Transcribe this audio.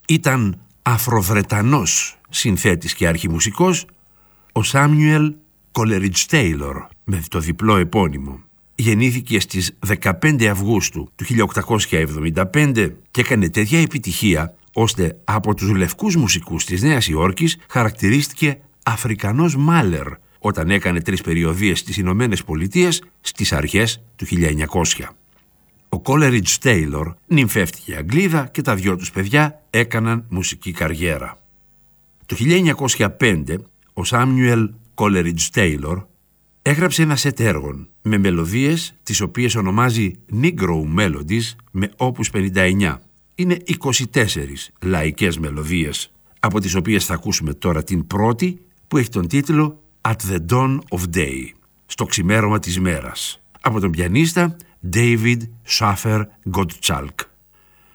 ήταν Αφροβρετανός συνθέτης και αρχιμουσικός ο Σάμιουελ Κόλεριτζ Τέιλορ με το διπλό επώνυμο. Γεννήθηκε στις 15 Αυγούστου του 1875 και έκανε τέτοια επιτυχία ώστε από τους λευκούς μουσικούς της Νέας Υόρκης χαρακτηρίστηκε Αφρικανός Μάλερ όταν έκανε 3 περιοδίες στις Ηνωμένες Πολιτείες στις αρχές του 1900. Ο Κόλεριτζ Τέιλορ νυμφεύτηκε Αγγλίδα και τα 2 τους παιδιά έκαναν μουσική καριέρα. Το 1905 ο Σάμιουελ Κόλεριτζ Τέιλορ έγραψε ένα σετ έργων με μελωδίες τις οποίες ονομάζει Negro Melodies με όπους 59. Είναι 24 λαϊκές μελωδίες, από τις οποίες θα ακούσουμε τώρα την πρώτη που έχει τον τίτλο At the Dawn of Day, στο ξημέρωμα της μέρας, από τον πιανίστα David Schaffer Gottschalk.